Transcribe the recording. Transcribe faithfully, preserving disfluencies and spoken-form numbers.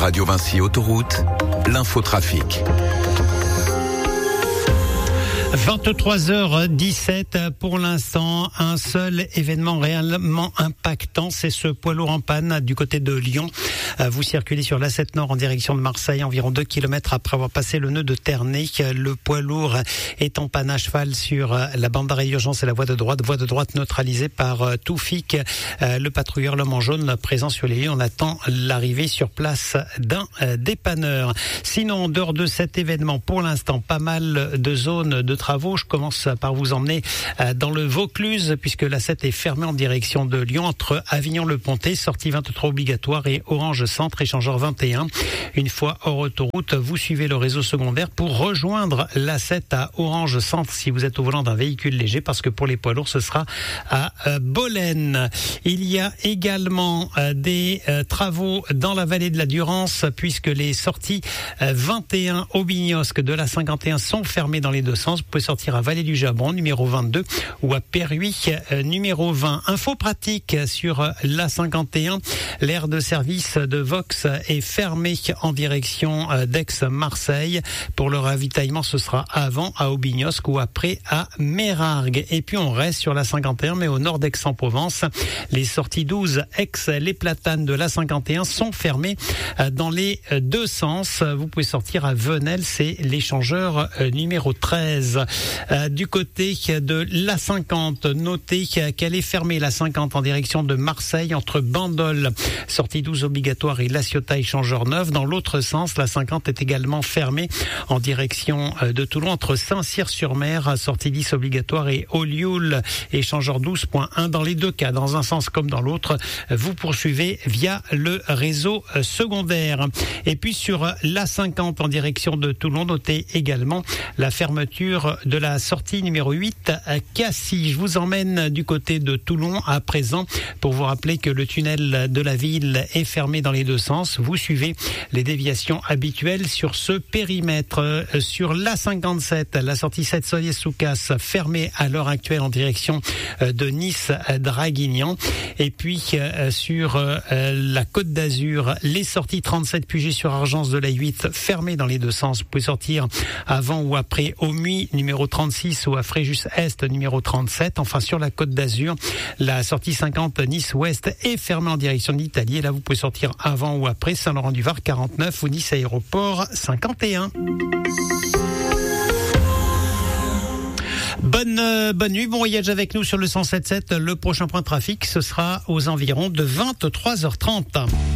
Radio Vinci Autoroute, l'infotrafic. vingt-trois heures dix-sept pour l'instant, un seul événement réellement impactant, c'est ce poids lourd en panne du côté de Lyon. Vous circulez sur l'A sept Nord en direction de Marseille, environ deux kilomètres après avoir passé le nœud de Ternay. Le poids lourd est en panne à cheval sur la bande d'arrêt d'urgence et la voie de droite, voie de droite neutralisée par Toufik. Le patrouilleur l'homme en jaune présent sur les lieux, on attend l'arrivée sur place d'un dépanneur. Sinon, en dehors de cet événement, pour l'instant, pas mal de zones de travaux. Je commence par vous emmener dans le Vaucluse, puisque l'A sept est fermée en direction de Lyon entre Avignon-le-Pontet, sortie vingt-trois obligatoire, et Orange Centre, échangeur vingt et un. Une fois hors autoroute, vous suivez le réseau secondaire pour rejoindre l'A sept à Orange Centre si vous êtes au volant d'un véhicule léger, parce que pour les poids lourds, ce sera à Bolène. Il y a également des travaux dans la vallée de la Durance, puisque les sorties vingt et un Aubignosc de la cinquante et un sont fermées dans les deux sens. Vous pouvez sortir à Vallée du Jabron, numéro vingt-deux, ou à Perruy, numéro vingt. Info pratique sur l'A cinquante et un. L'aire de service de Vox est fermée en direction d'Aix-Marseille. Pour le ravitaillement, ce sera avant à Aubignosc ou après à Mérargues. Et puis on reste sur l'A cinquante et un, mais au nord d'Aix-en-Provence. Les sorties douze, Aix, les Platanes de l'A cinquante et un sont fermées dans les deux sens. Vous pouvez sortir à Venelle, c'est l'échangeur numéro treize. Euh, du côté de l'A cinquante, notez qu'elle est fermée, l'A cinquante en direction de Marseille, entre Bandol, sortie douze obligatoire, et La Ciotat, échangeur neuf. Dans l'autre sens, l'A cinquante est également fermée en direction de Toulon, entre Saint-Cyr-sur-Mer, sortie dix obligatoire, et Olioul, échangeur douze point un. Dans les deux cas, dans un sens comme dans l'autre, vous poursuivez via le réseau secondaire. Et puis sur l'A cinquante en direction de Toulon, notez également la fermeture de la sortie numéro huit à Cassis. Je vous emmène du côté de Toulon à présent pour vous rappeler que le tunnel de la ville est fermé dans les deux sens. Vous suivez les déviations habituelles sur ce périmètre. Sur l'A cinquante-sept, la sortie sept Soyez-Soucas fermée à l'heure actuelle en direction de Nice-Draguignan. Et puis sur la Côte d'Azur, les sorties trente-sept Puget sur Argence de la huit fermées dans les deux sens. Vous pouvez sortir avant ou après au numéro trente-six, ou à Fréjus-Est, numéro trente-sept. Enfin, sur la Côte d'Azur, la sortie cinquante Nice-Ouest est fermée en direction d'Italie. Et là, vous pouvez sortir avant ou après Saint-Laurent-du-Var quarante-neuf ou Nice Aéroport cinquante et un. Bonne, euh, bonne nuit, bon voyage avec nous sur le cent sept sept. Le prochain point de trafic, ce sera aux environs de vingt-trois heures trente.